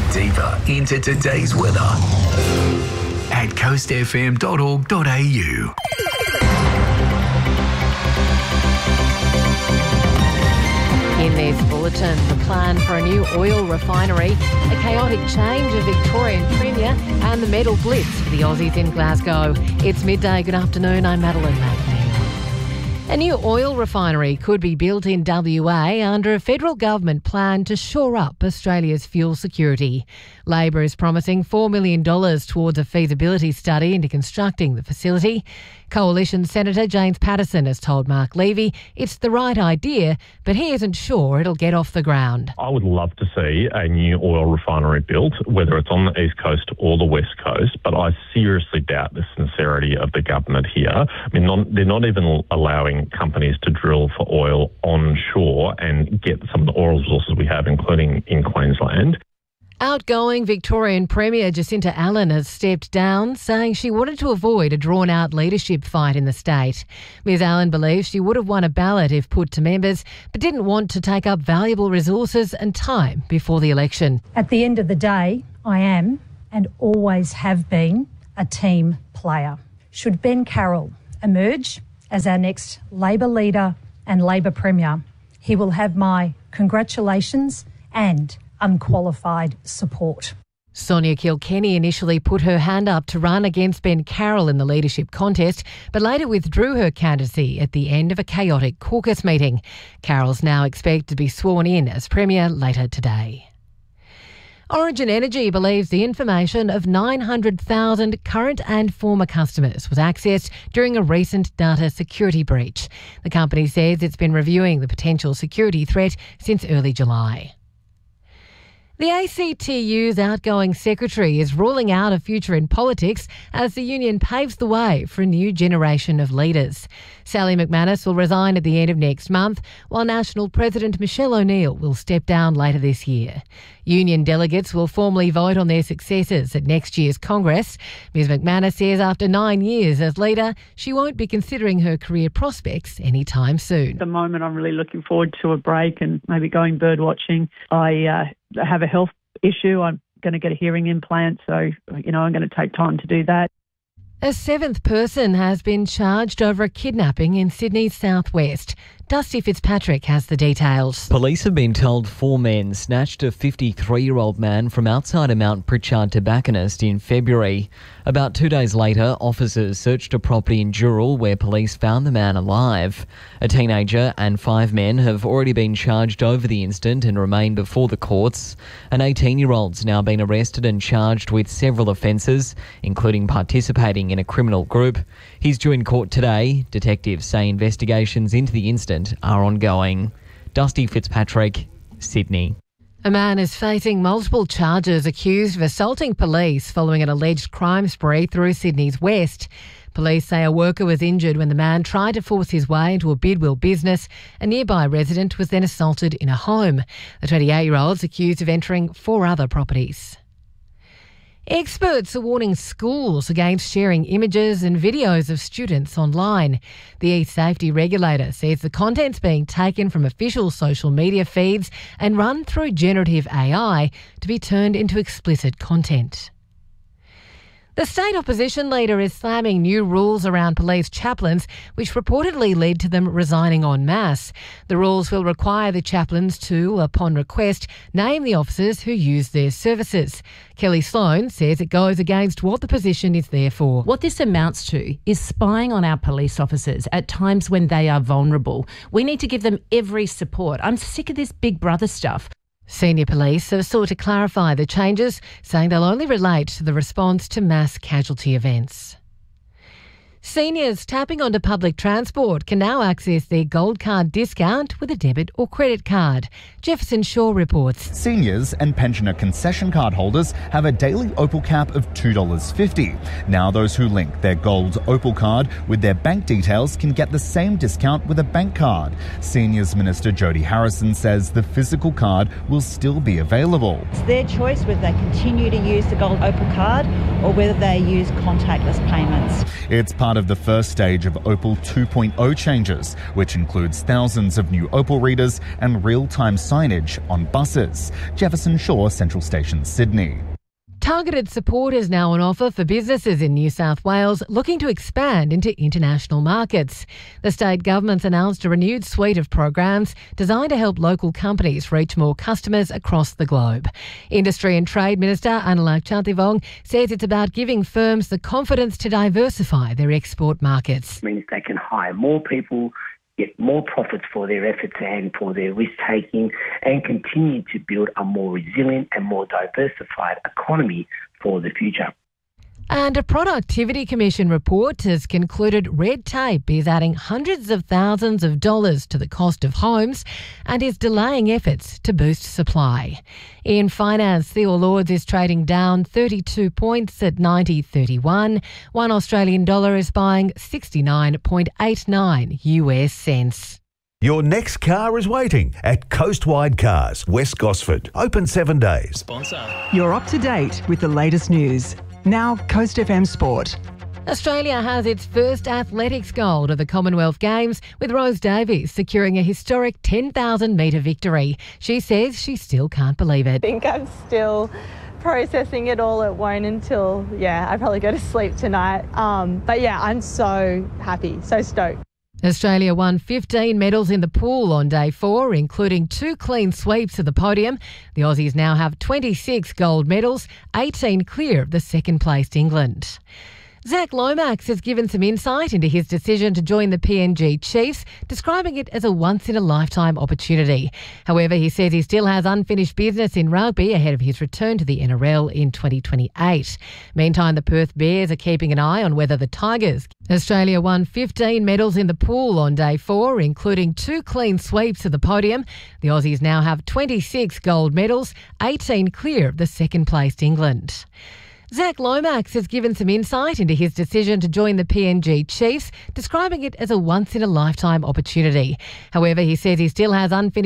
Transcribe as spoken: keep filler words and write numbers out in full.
deeper into today's weather at coast f m dot org dot a u. In this bulletin, the plan for a new oil refinery, a chaotic change of Victorian Premier and the medal blitz for the Aussies in Glasgow. It's midday. Good afternoon. I'm Madeline McNeil. A new oil refinery could be built in W A under a federal government plan to shore up Australia's fuel security. Labor is promising four million dollars towards a feasibility study into constructing the facility. Coalition Senator James Patterson has told Mark Levy it's the right idea, but he isn't sure it'll get off the ground. I would love to see a new oil refinery built, whether it's on the East Coast or the West Coast, but I seriously doubt the sincerity of the government here. I mean, non, they're not even allowing companies to drill for oil onshore and get some of the oil resources we have, including in Queensland. Outgoing Victorian Premier Jacinta Allen has stepped down, saying she wanted to avoid a drawn-out leadership fight in the state. Ms Allen believes she would have won a ballot if put to members, but didn't want to take up valuable resources and time before the election. At the end of the day, I am, and always have been, a team player. Should Ben Carroll emerge as our next Labor leader and Labor Premier, he will have my congratulations and unqualified support. Sonia Kilkenny initially put her hand up to run against Ben Carroll in the leadership contest, but later withdrew her candidacy at the end of a chaotic caucus meeting. Carroll's now expected to be sworn in as Premier later today. Origin Energy believes the information of nine hundred thousand current and former customers was accessed during a recent data security breach. The company says it's been reviewing the potential security threat since early July. The A C T U's outgoing secretary is ruling out a future in politics as the union paves the way for a new generation of leaders. Sally McManus will resign at the end of next month, while National President Michelle O'Neill will step down later this year. Union delegates will formally vote on their successors at next year's Congress. Ms McManus says after nine years as leader, she won't be considering her career prospects anytime soon. At the moment, I'm really looking forward to a break and maybe going bird watching. I uh, have a health issue. I'm going to get a hearing implant, so, you know, I'm going to take time to do that. A seventh person has been charged over a kidnapping in Sydney's southwest. Dusty Fitzpatrick has the details. Police have been told four men snatched a fifty-three-year-old man from outside a Mount Pritchard tobacconist in February. About two days later, officers searched a property in Dural where police found the man alive. A teenager and five men have already been charged over the incident and remain before the courts. An eighteen-year-old's now been arrested and charged with several offences, including participating in a criminal group. He's due in court today. Detectives say investigations into the incident are ongoing. Dusty Fitzpatrick, Sydney. A man is facing multiple charges accused of assaulting police following an alleged crime spree through Sydney's west. Police say a worker was injured when the man tried to force his way into a Bidwell business. A nearby resident was then assaulted in a home. The twenty-eight-year-old's accused of entering four other properties. Experts are warning schools against sharing images and videos of students online. The e-safety regulator says the content's being taken from official social media feeds and run through generative A I to be turned into explicit content. The state opposition leader is slamming new rules around police chaplains, which reportedly led to them resigning en masse. The rules will require the chaplains to, upon request, name the officers who use their services. Kelly Sloan says it goes against what the position is there for. What this amounts to is spying on our police officers at times when they are vulnerable. We need to give them every support. I'm sick of this Big Brother stuff. Senior police have sought to clarify the changes, saying they'll only relate to the response to mass casualty events. Seniors tapping onto public transport can now access their Gold Card discount with a debit or credit card. Jefferson Shaw reports. Seniors and pensioner concession card holders have a daily Opal cap of two dollars fifty. Now those who link their Gold Opal card with their bank details can get the same discount with a bank card. Seniors Minister Jody Harrison says the physical card will still be available. It's their choice whether they continue to use the Gold Opal card or whether they use contactless payments. It's part part of the first stage of Opal two point oh changes, which includes thousands of new Opal readers and real-time signage on buses. Jefferson Shaw, Central Station, Sydney. Targeted support is now on offer for businesses in New South Wales looking to expand into international markets. The state government's announced a renewed suite of programs designed to help local companies reach more customers across the globe. Industry and Trade Minister Anurag Chantivong says it's about giving firms the confidence to diversify their export markets. It means they can hire more people, get more profits for their efforts and for their risk-taking, and continue to build a more resilient and more diversified economy for the future. And a Productivity Commission report has concluded red tape is adding hundreds of thousands of dollars to the cost of homes and is delaying efforts to boost supply. In finance, the All Ords is trading down thirty-two points at ninety thirty-one. One Australian dollar is buying sixty-nine point eight nine U S cents. Your next car is waiting at Coastwide Cars, West Gosford. Open seven days. Sponsor. You're up to date with the latest news. Now, Coast F M Sport. Australia has its first athletics gold at the Commonwealth Games, with Rose Davies securing a historic ten thousand metre victory. She says she still can't believe it. I think I'm still processing it all. It won't until, yeah, I probably go to sleep tonight. Um, but yeah, I'm so happy, so stoked. Australia won fifteen medals in the pool on day four, including two clean sweeps of the podium. The Aussies now have twenty-six gold medals, eighteen clear of the second-placed England. Zach Lomax has given some insight into his decision to join the P N G Chiefs, describing it as a once-in-a-lifetime opportunity. However, he says he still has unfinished business in rugby ahead of his return to the N R L in twenty twenty-eight. Meantime, the Perth Bears are keeping an eye on whether the Tigers. Australia won fifteen medals in the pool on day four, including two clean sweeps of the podium. The Aussies now have twenty-six gold medals, eighteen clear of the second-placed England. Zach Lomax has given some insight into his decision to join the P N G Chiefs, describing it as a once-in-a-lifetime opportunity. However, he says he still has unfinished